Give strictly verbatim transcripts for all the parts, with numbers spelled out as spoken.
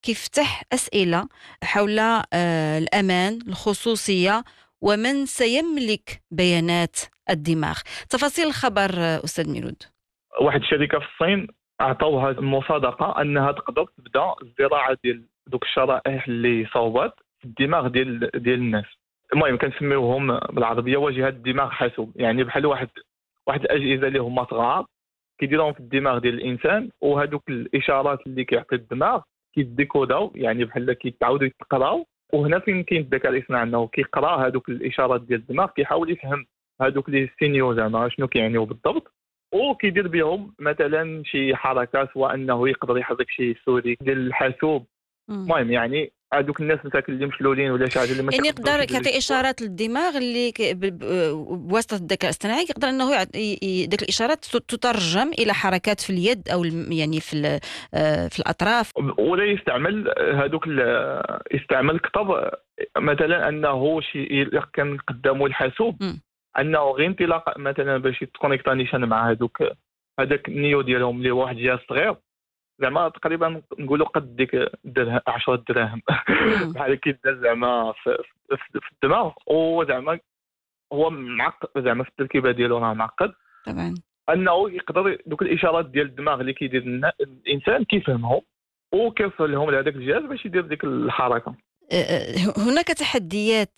كيفتح أسئلة حول آه، الأمان، الخصوصية، ومن سيملك بيانات الدماغ. تفاصيل الخبر آه، أستاذ ميلود. واحد الشركه في الصين عطاوها المصادقه انها تقدر تبدا الزراعه ديال دوك الشرائح اللي صوبات في الدماغ ديال ديال الناس. المهم كنسميوهم بالعربيه واجهات الدماغ حاسوب، يعني بحال واحد واحد الاجهزه اللي هما صغار كيديروهم في الدماغ ديال الانسان، وهذوك الاشارات اللي كيعطي الدماغ كيديكوداو، يعني بحال كيتعاودوا يتقراو. وهنا فين كاين الذكاء الاصطناعي، انه كيقرا هذوك الاشارات ديال الدماغ، كيحاول يفهم هذوك لي سينيو زعما شنو كيعنيو بالضبط، وكيدير بهم مثلا شي حركات، سواء انه يقدر يحرك شي سوري ديال الحاسوب. مم. المهم يعني هذوك الناس مساكن اللي مشلولين ولا شي حاجه اللي ما يعني كيقدروش يقدر يديروا يعطي شي حوايج. إشارات للدماغ اللي ك- ب- ب- بواسطة الذكاء الاصطناعي، يقدر أنه يعط- ي- ي- ديك الإشارات تت- تترجم إلى حركات في اليد أو الم- يعني في ال- آه، في الأطراف. ولا يستعمل هذوك ال- يستعمل كتب مثلا انه شي كان قدامه الحاسوب، مم. انه غير انطلاق مثلا باش يتكونيكتا نيشان مع هذوك هذاك النيو ديالهم اللي هو واحد الجهاز صغير، زعما تقريبا نقولوا قد ديك درهم عشرة دراهم مم. بحال كيداز زعما في, في, في الدماغ. وزعما هو معقد زعما في التركيبه ديالو راه معقد، طبعا. انه يقدر دوك الاشارات ديال الدماغ اللي كيدير النا- الانسان كيفهمهم وكيوصلهم لهذاك الجهاز باش يدير ديك الحركه. آه، هناك تحديات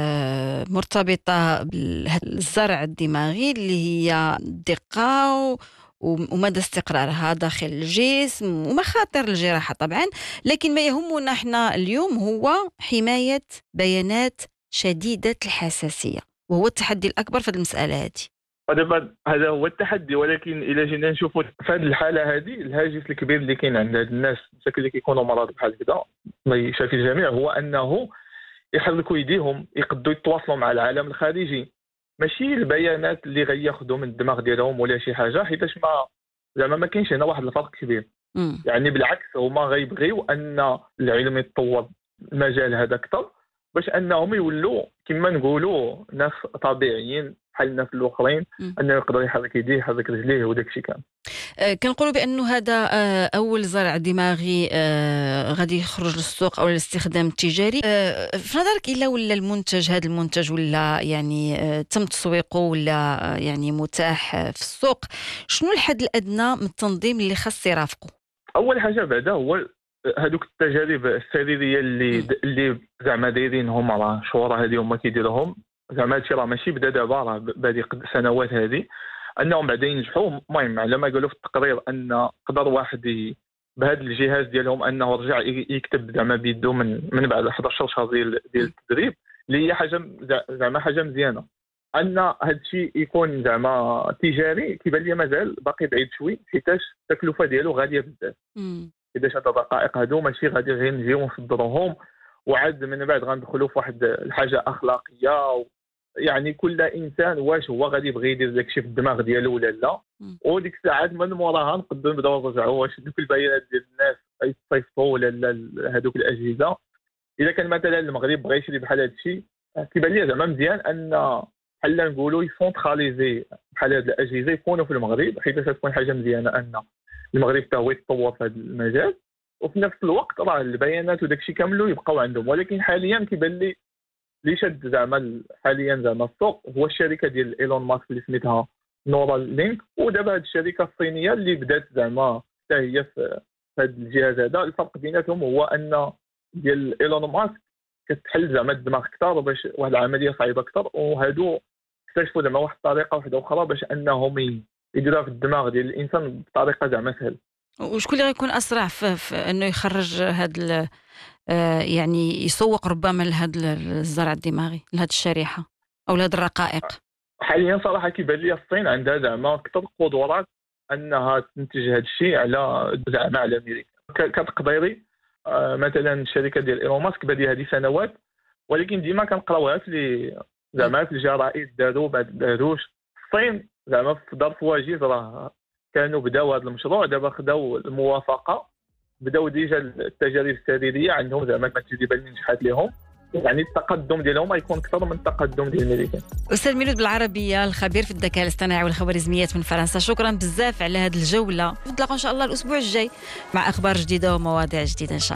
آه، مرتبطة بالزرع الدماغي، اللي هي الدقة و- ومدى استقرارها داخل الجسم، ومخاطر الجراحة طبعا. لكن ما يهمنا احنا اليوم هو حماية بيانات شديدة الحساسية، وهو التحدي الأكبر في المسألة هذه. ودابا هذا هو التحدي، ولكن الا جينا نشوفوا في هذه الحاله هذه الهاجس الكبير اللي كاين عند هاد الناس مساكن اللي كيكونوا مرضى بحال هكذا، ما يشافي الجميع، هو انه يحركوا يديهم يقدروا يتواصلوا مع العالم الخارجي، ماشي البيانات اللي غياخذوا من الدماغ ديالهم ولا شي حاجه، حيتاش ما زعما ما كاينش هنا واحد الفرق كبير. مم. يعني بالعكس هما غيبغيو ان العلم يتطور المجال هذا اكثر، باش انهم يولوا كما نقولوا ناس طبيعيين بحال الناس الاخرين، مم. انه يقدر يحرك يديه يحرك رجليه وداك الشيء كامل. آه، كنقولوا بأنه هذا آه، أول زرع دماغي آه، غادي يخرج للسوق أو للاستخدام التجاري. آه، في نظرك إلا ولا المنتج هذا المنتج ولا يعني آه، تم تسويقه ولا آه، يعني متاح آه، في السوق، شنو الحد الأدنى من التنظيم اللي خاص يرافقه؟ اول حاجه بعدا هو هذوك التجارب السريريه اللي مم. اللي زعما دايرينهم راه شهور هذه هما كيديروهم، زعما هادشي راه ماشي بدا دابا، راه بادي قد سنوات هذه، انهم بعدا ينجحوا. المهم على ما قالوا في التقرير ان قدر واحد ي- بهذا الجهاز ديالهم انه رجع ي- يكتب زعما بيدو من من بعد احد عشر شهر ديال ديال التدريب، اللي هي حاجه زع- زعما حاجه مزيانه. ان هذا الشيء يكون زعما تجاري كيبان لي مازال باقي بعيد شوي، حيتاش التكلفه ديالو غاليه بزاف. مم. كيفاش هاد الرقائق هادو ماشي غادي غير نجيو نصدروهم وعاد من بعد غندخلوا في واحد الحاجه اخلاقيه و... يعني كل انسان واش هو غادي يبغي يدير داكشي في الدماغ ديالو ولا لا. مم. وديك الساعات من موراها نقدروا نبداو نرجعوا واش دوك البيانات ديال الناس يتصيفطوا ولا لا هذوك الاجهزه. اذا كان مثلا المغرب بغى يشري بحال هذا الشيء، كيبان لي زعما مزيان ان بحال نقولوا يسونتراليزي بحال هاد الاجهزه يكونوا في المغرب، حيت تكون حاجه مزيانه ان المغرب حتى هو يتطور في هذا المجال، وفي نفس الوقت راه البيانات وداك الشيء كامل يبقاو عندهم. ولكن حاليا كيبان لي اللي شد زعما حاليا زعما السوق هو الشركه ديال ايلون ماسك اللي سميتها نورال لينك، ودابا هذه الشركه الصينيه اللي بدات زعما حتى هي في هذا الجهاز هذا. الفرق بيناتهم هو ان ديال ايلون ماسك كتحل زعما الدماغ اكثر باش واحد العمليه صعيبه اكثر، وهادو اكتشفوا زعما واحد الطريقه واحده اخرى باش انهم يديروها في الدماغ ديال الانسان بطريقه زعما سهله. وشكون اللي غيكون أسرع في, في أنه يخرج هذا آه، يعني يسوق ربما لهذا الزرع الدماغي، لهذه الشريحة أو لهذه الرقائق؟ حاليا صراحه كيبان لي الصين عندها زعما اكثر قدرات انها تنتج هذا الشيء على زعما على امريكا. كتقديري آه مثلا الشركه ديال ايلون ماسك بادي هذه سنوات، ولكن ديما كنقراوها في زعما في الجرائد داروا ما داروش. الصين زعما في ظرف واجز راه كانوا بداو هذا المشروع، دابا خداو الموافقه، بداو ديجا التجارب السريريه عندهم زعما التجربه اللي نجحت لهم، يعني التقدم ديالهم يكون اكثر من التقدم ديال الامريكان. أستاذ ميلود بالعربية، الخبير في الذكاء الاصطناعي والخوارزميات من فرنسا، شكرا بزاف على هذه الجولة. نتلاقاو إن شاء الله الأسبوع الجاي مع أخبار جديدة ومواضيع جديدة إن شاء الله.